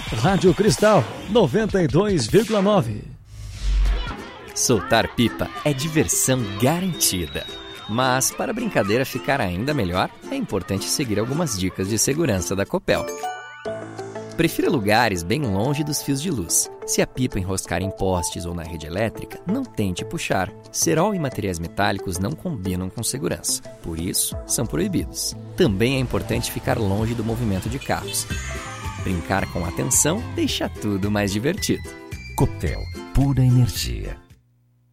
Rádio Cristal 92,9. Soltar pipa é diversão garantida. Mas, para a brincadeira ficar ainda melhor, é importante seguir algumas dicas de segurança da Copel. Prefira lugares bem longe dos fios de luz. Se a pipa enroscar em postes ou na rede elétrica, não tente puxar. Cerol e materiais metálicos não combinam com segurança. Por isso, são proibidos. Também é importante ficar longe do movimento de carros. Brincar com atenção deixa tudo mais divertido. Copel, pura energia.